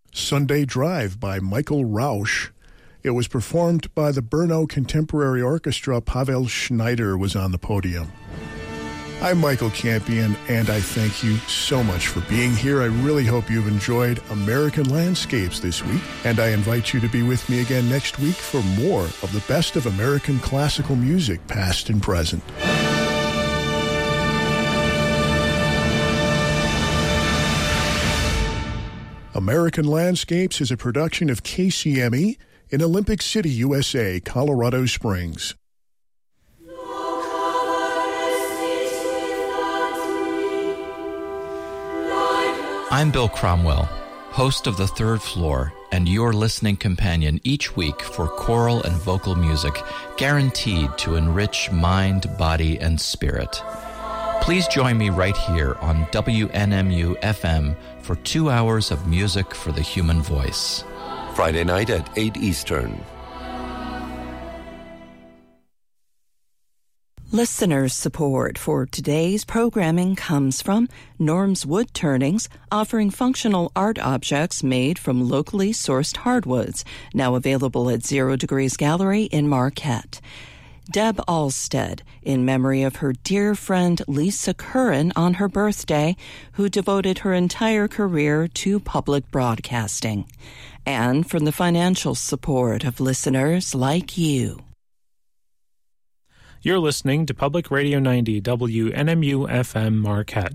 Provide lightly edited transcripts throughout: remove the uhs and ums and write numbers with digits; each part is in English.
Sunday Drive by Michael Rausch. It was performed by the Brno Contemporary Orchestra. Pavel Schneider was on the podium. I'm Michael Campion, and I thank you so much for being here. I really hope you've enjoyed American Landscapes this week, and I invite you to be with me again next week for more of the best of American classical music, past and present. American Landscapes is a production of KCME in Olympic City, USA, Colorado Springs. I'm Bill Cromwell, host of The Third Floor, and your listening companion each week for choral and vocal music guaranteed to enrich mind, body, and spirit. Please join me right here on WNMU-FM for 2 hours of music for the human voice. Friday night at 8 Eastern. Listener support for today's programming comes from Norm's Wood Turnings, offering functional art objects made from locally sourced hardwoods, now available at 0 Degrees Gallery in Marquette. Deb Alstead, in memory of her dear friend Lisa Curran on her birthday, who devoted her entire career to public broadcasting. And from the financial support of listeners like you. You're listening to Public Radio 90 WNMU-FM Marquette.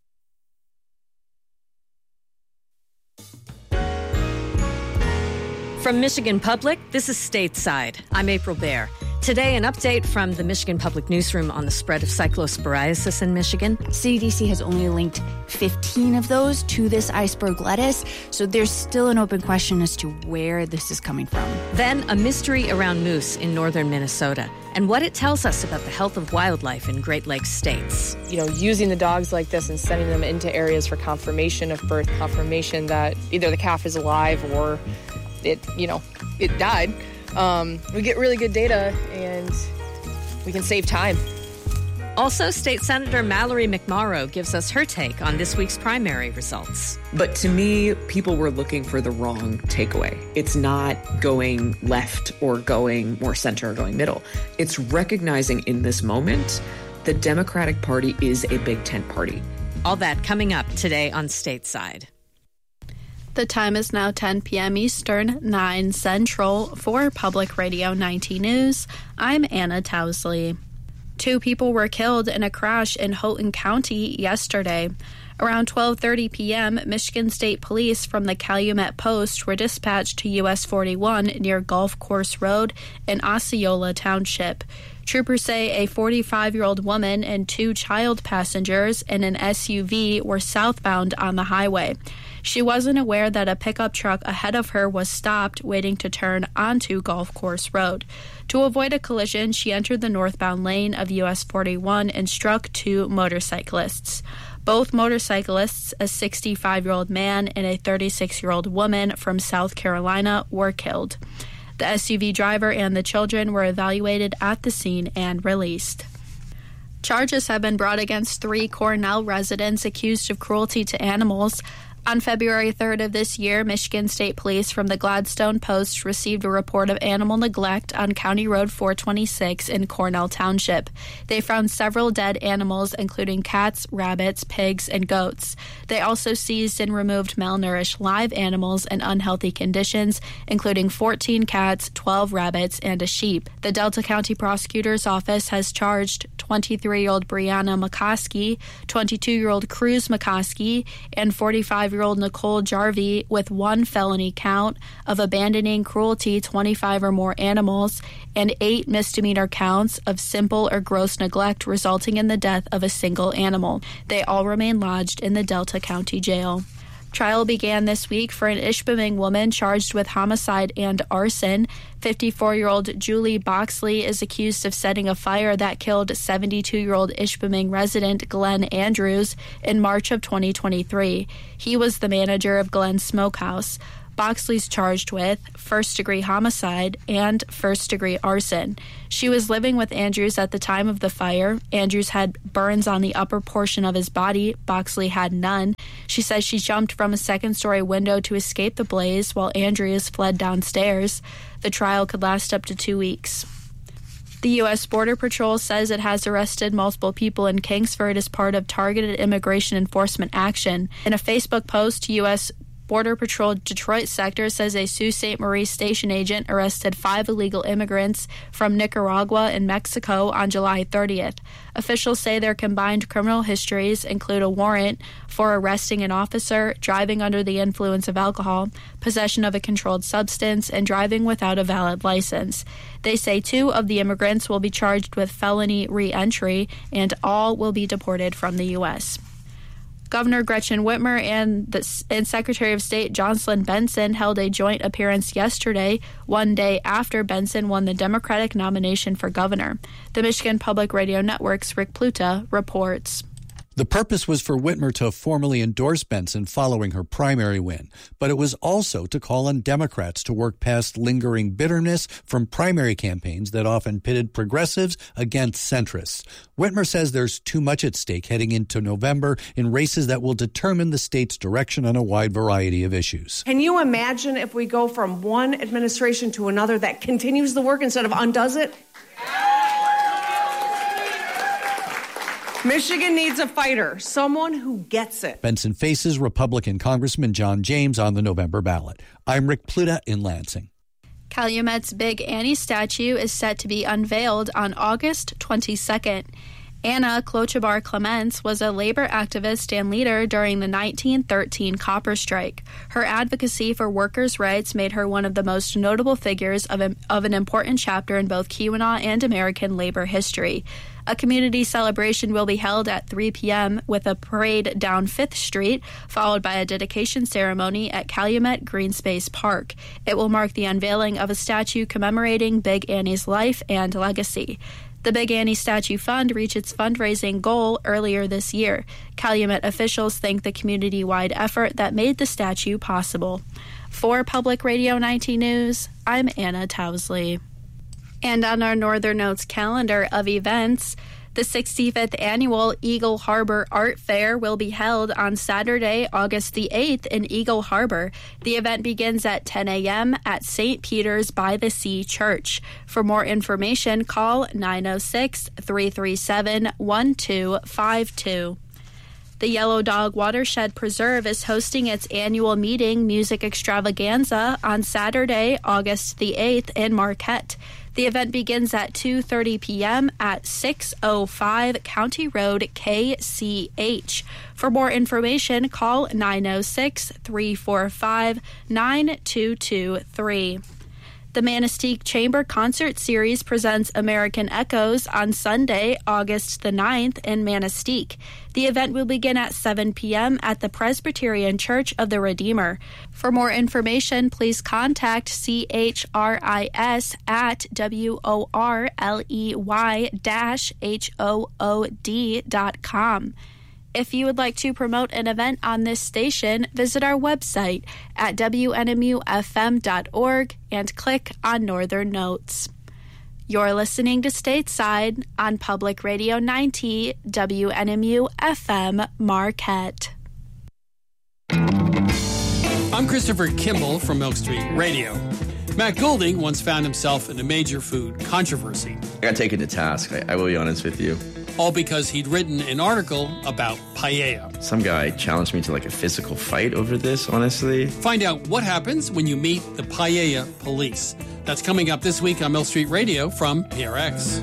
From Michigan Public, this is Stateside. I'm April Baer. Today, an update from the Michigan Public Newsroom on the spread of cyclosporiasis in Michigan. CDC has only linked 15 of those to this iceberg lettuce, so there's still an open question as to where this is coming from. Then, a mystery around moose in northern Minnesota and what it tells us about the health of wildlife in Great Lakes states. You know, using the dogs like this and sending them into areas for confirmation of birth, confirmation that either the calf is alive or it died. We get really good data, and we can save time. Also, State Senator Mallory McMorrow gives us her take on this week's primary results. But to me, people were looking for the wrong takeaway. It's not going left or going more center or going middle. It's recognizing in this moment the Democratic Party is a big tent party. All that coming up today on Stateside. The time is now 10 p.m. Eastern, 9 Central. For Public Radio 90 News, I'm Anna Towsley. 2 people were killed in a crash in Houghton County yesterday. Around 12:30 p.m., Michigan State Police from the Calumet Post were dispatched to US 41 near Golf Course Road in Osceola Township. Troopers say a 45-year-old woman and 2 child passengers in an SUV were southbound on the highway. She wasn't aware that a pickup truck ahead of her was stopped, waiting to turn onto Golf Course Road. To avoid a collision, she entered the northbound lane of US 41 and struck 2 motorcyclists. Both motorcyclists, a 65-year-old man and a 36-year-old woman from South Carolina, were killed. The SUV driver and the children were evaluated at the scene and released. Charges have been brought against 3 Cornell residents accused of cruelty to animals. On February 3rd of this year, Michigan State Police from the Gladstone Post received a report of animal neglect on County Road 426 in Cornell Township. They found several dead animals, including cats, rabbits, pigs, and goats. They also seized and removed malnourished live animals in unhealthy conditions, including 14 cats, 12 rabbits, and a sheep. The Delta County Prosecutor's Office has charged 23-year-old Brianna McCoskey, 22-year-old Cruz McCoskey, and 45-year-old Nicole Jarvie with 1 felony count of abandoning cruelty 25 or more animals and 8 misdemeanor counts of simple or gross neglect resulting in the death of a single animal. They all remain lodged in the Delta County Jail. Trial began this week for an Ishpeming woman charged with homicide and arson. 54-year-old Julie Boxley is accused of setting a fire that killed 72-year-old Ishpeming resident Glenn Andrews in March of 2023. He was the manager of Glenn Smokehouse. Boxley's charged with first-degree homicide and first-degree arson. She was living with Andrews at the time of the fire. Andrews had burns on the upper portion of his body. Boxley had none. She says she jumped from a second-story window to escape the blaze while Andreas fled downstairs. The trial could last up to 2 weeks. The U.S. Border Patrol says it has arrested multiple people in Kingsford as part of targeted immigration enforcement action. In a Facebook post, U.S. Border Patrol Detroit sector says a Sault Ste. Marie station agent arrested 5 illegal immigrants from Nicaragua and Mexico on July 30th. Officials say their combined criminal histories include a warrant for arresting an officer, driving under the influence of alcohol, possession of a controlled substance, and driving without a valid license. They say 2 of the immigrants will be charged with felony re-entry, and all will be deported from the U.S. Governor Gretchen Whitmer and Secretary of State Jocelyn Benson held a joint appearance yesterday, one day after Benson won the Democratic nomination for governor. The Michigan Public Radio Network's Rick Pluta reports. The purpose was for Whitmer to formally endorse Benson following her primary win, but it was also to call on Democrats to work past lingering bitterness from primary campaigns that often pitted progressives against centrists. Whitmer says there's too much at stake heading into November in races that will determine the state's direction on a wide variety of issues. Can you imagine if we go from one administration to another that continues the work instead of undoes it? Michigan needs a fighter, someone who gets it. Benson faces Republican Congressman John James on the November ballot. I'm Rick Pluta in Lansing. Calumet's Big Annie statue is set to be unveiled on August 22nd. Anna Clochabar Clements was a labor activist and leader during the 1913 copper strike. Her advocacy for workers' rights made her one of the most notable figures of an important chapter in both Keweenaw and American labor history. A community celebration will be held at 3 p.m. with a parade down 5th Street, followed by a dedication ceremony at Calumet Green Space Park. It will mark the unveiling of a statue commemorating Big Annie's life and legacy. The Big Annie Statue Fund reached its fundraising goal earlier this year. Calumet officials thank the community-wide effort that made the statue possible. For Public Radio 19 News, I'm Anna Towsley. And on our Northern Notes calendar of events, the 65th Annual Eagle Harbor Art Fair will be held on Saturday, August the 8th in Eagle Harbor. The event begins at 10 a.m. at St. Peter's by the Sea Church. For more information, call 906-337-1252. The Yellow Dog Watershed Preserve is hosting its annual meeting music extravaganza on Saturday, August the 8th in Marquette. The event begins at 2:30 p.m. at 605 County Road, KCH. For more information, call 906-345-9223. The Manistee Chamber Concert Series presents American Echoes on Sunday, August the 9th in Manistee. The event will begin at 7 p.m. at the Presbyterian Church of the Redeemer. For more information, please contact CHRIS at WORLEY-HOOD.com. If you would like to promote an event on this station, visit our website at WNMUFM.org and click on Northern Notes. You're listening to Stateside on Public Radio 90 WNMU-FM Marquette. I'm Christopher Kimball from Milk Street Radio. Matt Goulding once found himself in a major food controversy. I got taken to task, I will be honest with you. All because he'd written an article about paella. Some guy challenged me to a physical fight over this, honestly. Find out what happens when you meet the paella police. That's coming up this week on Mill Street Radio from PRX.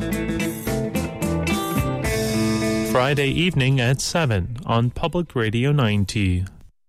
Friday evening at 7 on Public Radio 90.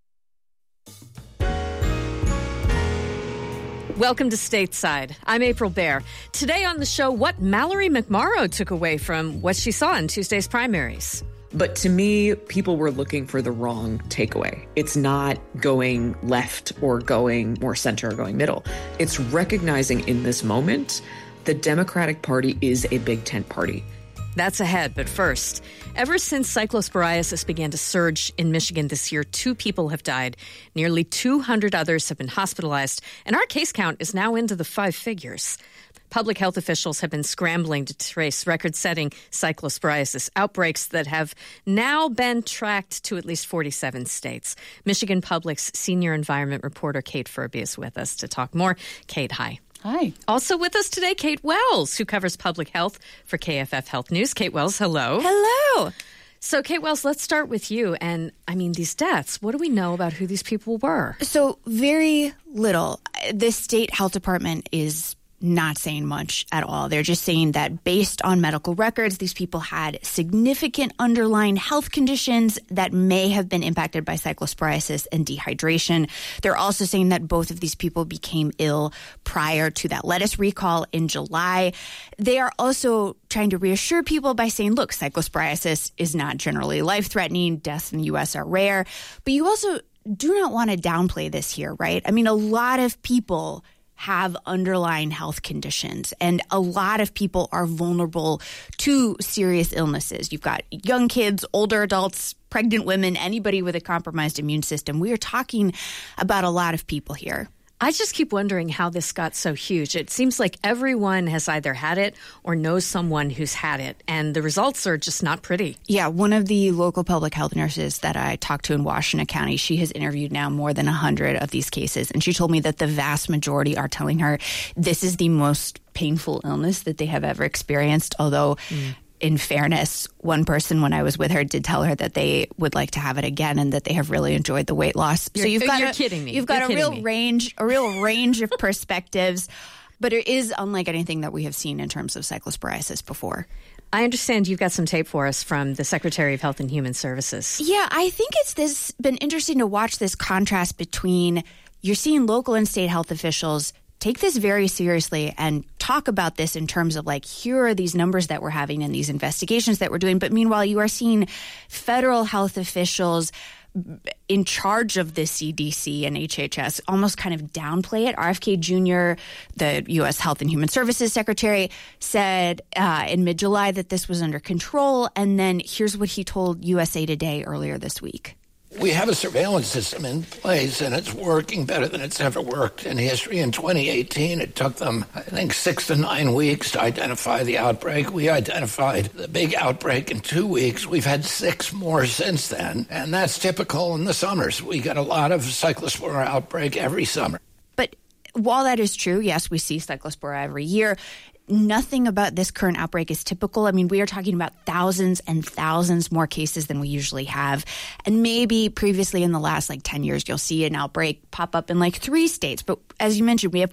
Welcome to Stateside. I'm April Baer. Today on the show, what Mallory McMorrow took away from what she saw in Tuesday's primaries. But to me, people were looking for the wrong takeaway. It's not going left or going more center or going middle. It's recognizing in this moment the Democratic Party is a big tent party. That's ahead, but first, ever since cyclosporiasis began to surge in Michigan this year, 2 people have died. Nearly 200 others have been hospitalized, and our case count is now into the 5 figures. public health officials have been scrambling to trace record-setting cyclosporiasis outbreaks that have now been tracked to at least 47 states. Michigan Public's senior environment reporter Kate Furby is with us to talk more. Kate, hi. Hi. Also with us today, Kate Wells, who covers public health for KFF Health News. Kate Wells, hello. Hello. So, Kate Wells, let's start with you. And, I mean, these deaths, what do we know about who these people were? So, very little. The state health department is not saying much at all. They're just saying that based on medical records, these people had significant underlying health conditions that may have been impacted by cyclosporiasis and dehydration. They're also saying that both of these people became ill prior to that lettuce recall in July. They are also trying to reassure people by saying, look, cyclosporiasis is not generally life-threatening. Deaths in the U.S. are rare. But you also do not want to downplay this here, right? I mean, a lot of people have underlying health conditions, and a lot of people are vulnerable to serious illnesses. You've got young kids, older adults, pregnant women, anybody with a compromised immune system. We are talking about a lot of people here. I just keep wondering how this got so huge. It seems like everyone has either had it or knows someone who's had it, and the results are just not pretty. Yeah, one of the local public health nurses that I talked to in Washington County, she has interviewed now more than 100 of these cases, and she told me that the vast majority are telling her this is the most painful illness that they have ever experienced, although in fairness, one person when I was with her did tell her that they would like to have it again and that they have really enjoyed the weight loss. You're kidding me. You've got a real range of perspectives, but it is unlike anything that we have seen in terms of cyclosporiasis before. I understand you've got some tape for us from the Secretary of Health and Human Services. Yeah, I think it's been interesting to watch this contrast between you're seeing local and state health officials take this very seriously and talk about this in terms of like, here are these numbers that we're having and these investigations that we're doing. But meanwhile, you are seeing federal health officials in charge of the CDC and HHS almost kind of downplay it. RFK Jr., the U.S. Health and Human Services Secretary, said in mid-July that this was under control. And then here's what he told USA Today earlier this week. We have a surveillance system in place, and it's working better than it's ever worked in history. In 2018, it took them, I think, 6 to 9 weeks to identify the outbreak. We identified the big outbreak in 2 weeks. We've had 6 more since then, and that's typical in the summers. We get a lot of cyclospora outbreak every summer. But while that is true, yes, we see cyclospora every year. Nothing about this current outbreak is typical. I mean, we are talking about thousands and thousands more cases than we usually have. And maybe previously in the last 10 years, you'll see an outbreak pop up in 3 states. But as you mentioned, we have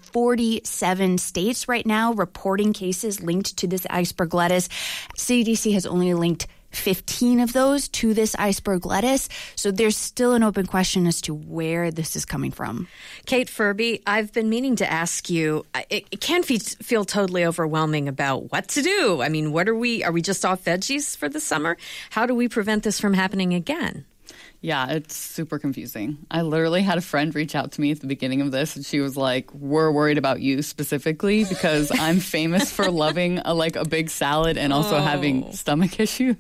47 states right now reporting cases linked to this iceberg lettuce. CDC has only linked 15 of those to this iceberg lettuce. So there's still an open question as to where this is coming from. Kate Furby, I've been meaning to ask you, it can feel totally overwhelming about what to do. I mean, are we just off veggies for the summer? How do we prevent this from happening again? Yeah, it's super confusing. I literally had a friend reach out to me at the beginning of this, and she was like, we're worried about you specifically because I'm famous for loving a big salad and also having stomach issues.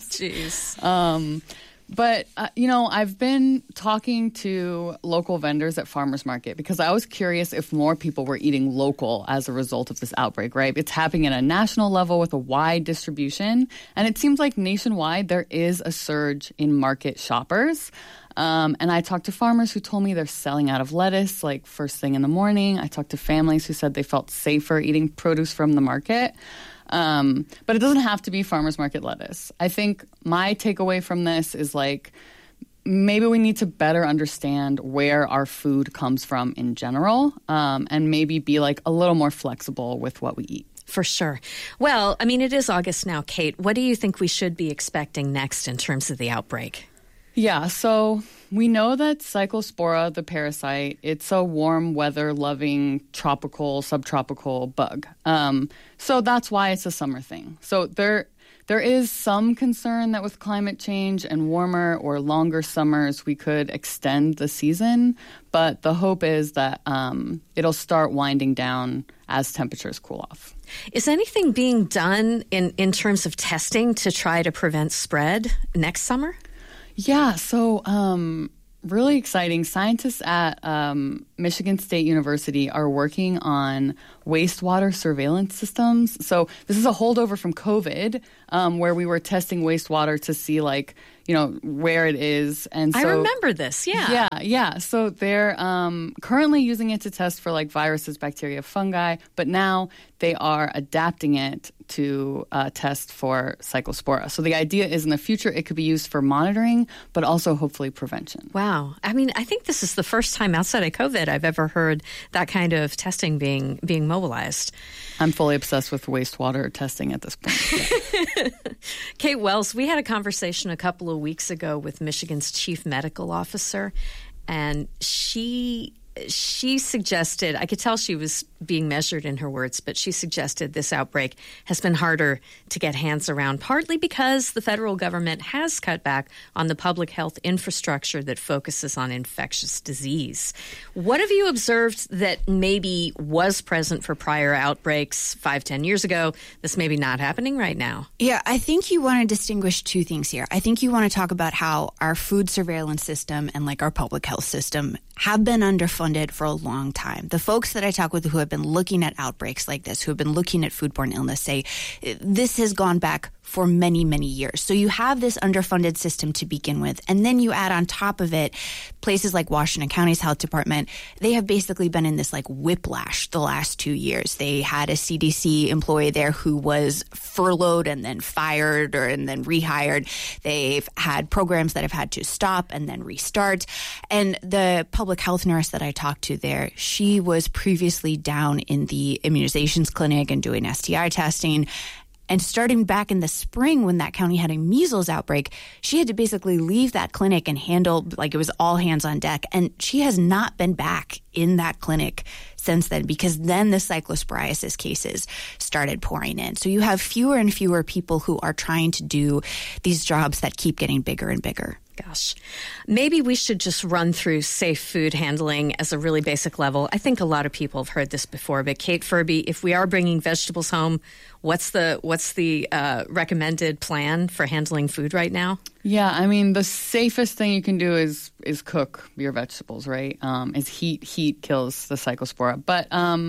Jeez. But, I've been talking to local vendors at Farmers Market because I was curious if more people were eating local as a result of this outbreak, right? It's happening at a national level with a wide distribution. And it seems like nationwide there is a surge in market shoppers. And I talked to farmers who told me they're selling out of lettuce first thing in the morning. I talked to families who said they felt safer eating produce from the market. But it doesn't have to be farmers market lettuce. I think my takeaway from this is maybe we need to better understand where our food comes from in general, and maybe be a little more flexible with what we eat. For sure. Well, I mean, it is August now, Kate. What do you think we should be expecting next in terms of the outbreak? Yeah, so we know that Cyclospora, the parasite, it's a warm weather-loving tropical, subtropical bug. So that's why it's a summer thing. So there is some concern that with climate change and warmer or longer summers, we could extend the season. But the hope is that it'll start winding down as temperatures cool off. Is anything being done in terms of testing to try to prevent spread next summer? Yeah, so really exciting. Scientists at Michigan State University are working on wastewater surveillance systems. So this is a holdover from COVID, where we were testing wastewater to see, like, where it is. And so, I remember this, yeah. Yeah. So they're currently using it to test for, like, viruses, bacteria, fungi, but now they are adapting it to test for Cyclospora. So the idea is in the future it could be used for monitoring, but also hopefully prevention. Wow. I mean, I think this is the first time outside of COVID I've ever heard that kind of testing being mobilized. I'm fully obsessed with wastewater testing at this point. Yeah. Kate Wells, we had a conversation a couple of weeks ago with Michigan's chief medical officer, and she suggested, I could tell she was being measured in her words, but she suggested this outbreak has been harder to get hands around, partly because the federal government has cut back on the public health infrastructure that focuses on infectious disease. What have you observed that maybe was present for prior outbreaks 5-10 years ago that's maybe not happening right now? Yeah, I think you want to distinguish two things here. I think you want to talk about how our food surveillance system and, like, our public health system have been underfunded for a long time. The folks that I talk with who have been looking at outbreaks like this, who have been looking at foodborne illness, say this has gone back for many, many years. So you have this underfunded system to begin with, and then you add on top of it places like Washington County's health department. They have basically been in this, like, whiplash the last 2 years. They had a CDC employee there who was furloughed and then fired and then rehired. They've had programs that have had to stop and then restart. And the public health nurse that I talked to there, she was previously down in the immunizations clinic and doing STI testing. And starting back in the spring when that county had a measles outbreak, she had to basically leave that clinic and handle, like, it was all hands on deck. And she has not been back in that clinic since then, because then the cyclosporiasis cases started pouring in. So you have fewer and fewer people who are trying to do these jobs that keep getting bigger and bigger. Gosh, maybe we should just run through safe food handling as a really basic level. I think a lot of people have heard this before, but Kate Furby, if we are bringing vegetables home, what's the recommended plan for handling food right now? Yeah, I mean, the safest thing you can do is cook your vegetables, right? Is heat kills the cyclospora. But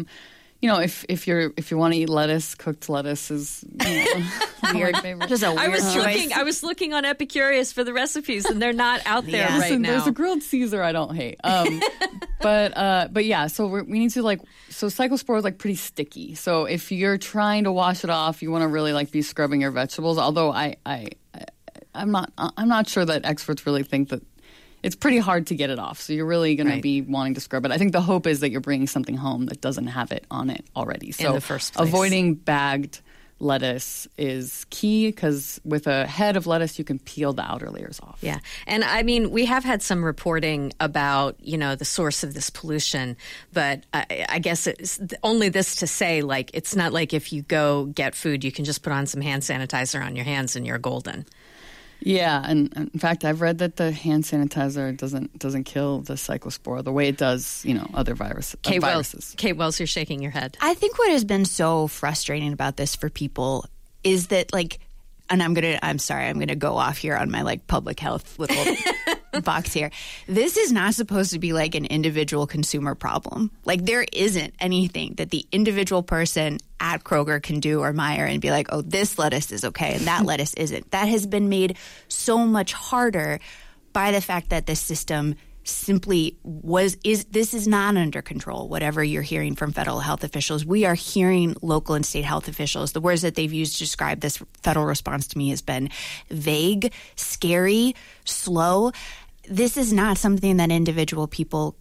if you want to eat lettuce, cooked lettuce is weird. Just a weird choice. I was looking on Epicurious for the recipes, and they're not out there right now. There's a grilled Caesar I don't hate. But yeah, so we need to, so cyclospora is, like, pretty sticky. So if you're trying to wash it off, you want to really, like, be scrubbing your vegetables. Although I'm not sure that experts really think that. It's pretty hard to get it off, so you're really going to be wanting to scrub it. I think the hope is that you're bringing something home that doesn't have it on it already. So in the first place, avoiding bagged lettuce is key, because with a head of lettuce, you can peel the outer layers off. Yeah. And I mean, we have had some reporting about, the source of this pollution, but I guess it's only this to say, like, it's not like if you go get food, you can just put on some hand sanitizer on your hands and you're golden. Yeah, and in fact, I've read that the hand sanitizer doesn't kill the cyclospora the way it does, other viruses. Kate Wells, you're shaking your head. I think what has been so frustrating about this for people is that, like, and I'm gonna go off here on my, like, public health little box here. This is not supposed to be, like, an individual consumer problem. Like, there isn't anything that the individual person at Kroger can do, or Meijer, and be like, oh, this lettuce is okay and that lettuce isn't. That has been made so much harder by the fact that the system simply this is not under control. Whatever you're hearing from federal health officials, we are hearing local and state health officials. The words that they've used to describe this federal response to me has been vague, scary, slow. This is not something that individual people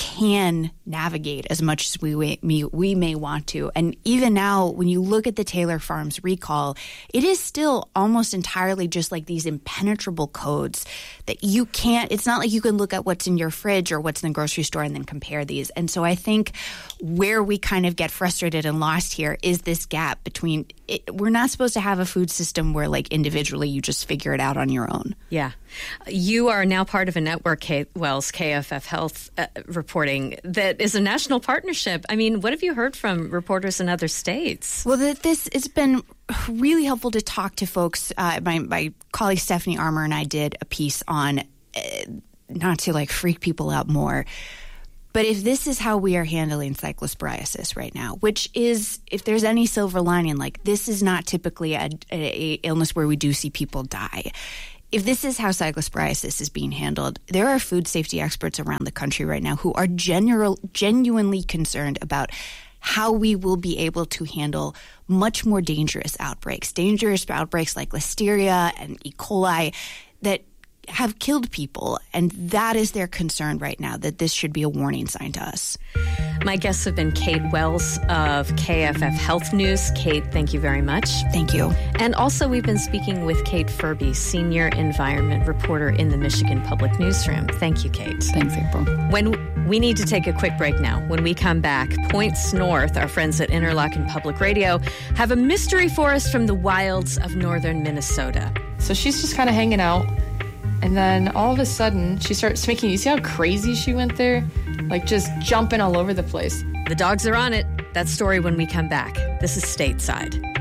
can navigate as much as we may want to. And even now, when you look at the Taylor Farms recall, it is still almost entirely just like these impenetrable codes that you can't, it's not like you can look at what's in your fridge or what's in the grocery store and then compare these. And so I think where we kind of get frustrated and lost here is this gap between, we're not supposed to have a food system where, like, individually you just figure it out on your own. Yeah. You are now part of a network, Kate Wells, KFF Health reporting, that is a national partnership. I mean, what have you heard from reporters in other states? Well, it's been really helpful to talk to folks. My colleague Stephanie Armour and I did a piece on not to like freak people out more, but if this is how we are handling cyclosporiasis right now, which is, if there's any silver lining, like this is not typically a illness where we do see people die. If this is how cyclosporiasis is being handled, there are food safety experts around the country right now who are genuinely concerned about how we will be able to handle much more dangerous outbreaks like Listeria and E. coli that have killed people, and that is their concern right now, that this should be a warning sign to us. My guests have been Kate Wells of KFF Health News. Kate, thank you very much. Thank you. And also we've been speaking with Kate Furby, Senior Environment Reporter in the Michigan Public Newsroom. Thank you, Kate. Thanks, April. When we need to take a quick break now. When we come back, Points North, our friends at Interlochen Public Radio, have a mystery for us from the wilds of northern Minnesota. So she's just kind of hanging out. And then all of a sudden, she starts making, you see how crazy she went there? Like just jumping all over the place. The dogs are on it. That story when we come back. This is Stateside.